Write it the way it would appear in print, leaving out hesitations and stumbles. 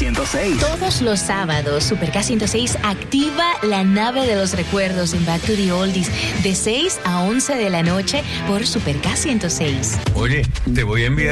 106. Todos los sábados, Super K106 activa la nave de los recuerdos en Back to the Oldies de 6 a 11 de la noche por Super K106. Oye, te voy a enviar